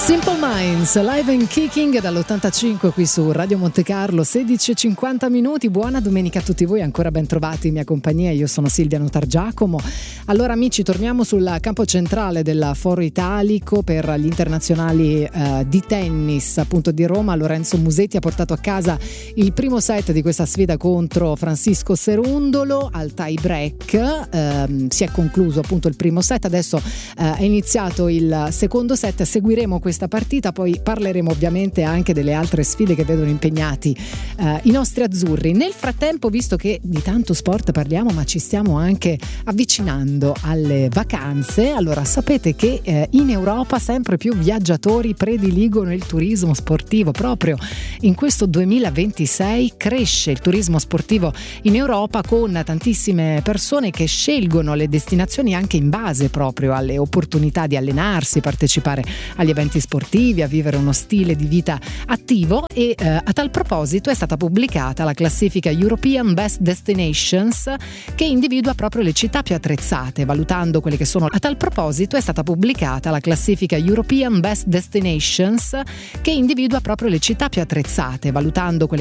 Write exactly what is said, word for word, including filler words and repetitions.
Simple Minds, live and kicking dall'ottantacinque qui su Radio Monte Carlo, sedici e cinquanta minuti. Buona domenica a tutti voi, ancora ben trovati in mia compagnia. Io sono Silvia Notargiacomo. Allora amici, torniamo sul campo centrale del Foro Italico per gli internazionali eh, di tennis appunto di Roma. Lorenzo Musetti ha portato a casa il primo set di questa sfida contro Francisco Cerundolo al tie break. Eh, si è concluso appunto il primo set, adesso eh, è iniziato il secondo set. Seguiremo questa partita, poi parleremo ovviamente anche delle altre sfide che vedono impegnati eh, i nostri azzurri. Nel frattempo, visto che di tanto sport parliamo ma ci stiamo anche avvicinando alle vacanze, allora sapete che eh, in Europa sempre più viaggiatori prediligono il turismo sportivo. Proprio in questo duemilaventisei cresce il turismo sportivo in Europa, con tantissime persone che scelgono le destinazioni anche in base proprio alle opportunità di allenarsi, partecipare agli eventi sportivi, a vivere uno stile di vita attivo e eh, a tal proposito è stata pubblicata la classifica European Best Destinations, che individua proprio le città più attrezzate, valutando quelle che sono a tal proposito è stata pubblicata la classifica European Best Destinations che individua proprio le città più attrezzate, valutando quelle